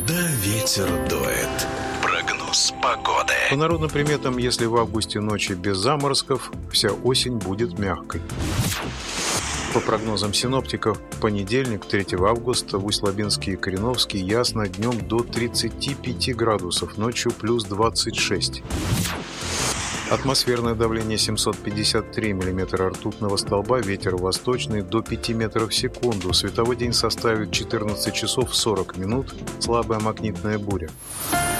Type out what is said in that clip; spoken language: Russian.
Куда ветер дует? Прогноз погоды. По народным приметам, если в августе ночи без заморозков, вся осень будет мягкой. По прогнозам синоптиков, в понедельник, 3 августа, в Усть-Лабинске и Кореновске ясно, днем до 35 градусов, ночью плюс 26. Атмосферное давление 753 мм ртутного столба, ветер восточный до 5 метров в секунду, световой день составит 14 часов 40 минут, слабая магнитная буря.